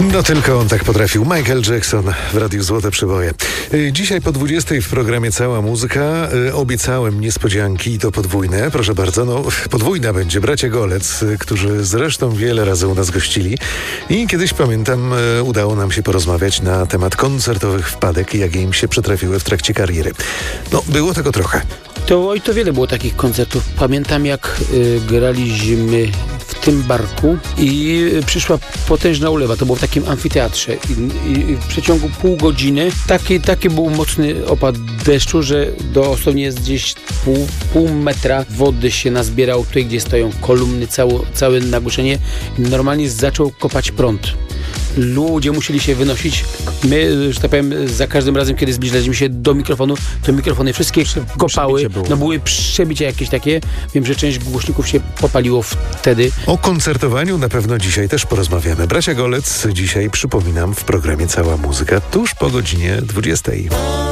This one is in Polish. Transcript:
No tylko on tak potrafił. Michael Jackson w Radiu Złote Przeboje. Dzisiaj po 20 w programie Cała Muzyka. Obiecałem niespodzianki i to podwójne. Proszę bardzo, podwójna będzie. Bracia Golec, którzy zresztą wiele razy u nas gościli. I kiedyś, pamiętam, udało nam się porozmawiać na temat koncertowych wpadek i jak im się przytrafiły w trakcie kariery. Było tego trochę. To wiele było takich koncertów. Pamiętam, jak graliśmy w tym barku i przyszła potężna ulewa. To było w takim amfiteatrze i w przeciągu pół godziny taki był mocny opad deszczu, że dosłownie jest gdzieś pół metra wody się nazbierało tutaj, gdzie stoją kolumny, całe nagłośnienie. Normalnie zaczął kopać prąd. Ludzie musieli się wynosić. My, że tak powiem, za każdym razem, kiedy zbliżaliśmy się do mikrofonu, to mikrofony wszystkie kopały. Były przebicia jakieś takie. Wiem, że część głośników się popaliło wtedy. O koncertowaniu na pewno dzisiaj też porozmawiamy. Bracia Golec dzisiaj, przypominam, w programie Cała Muzyka tuż po godzinie 20.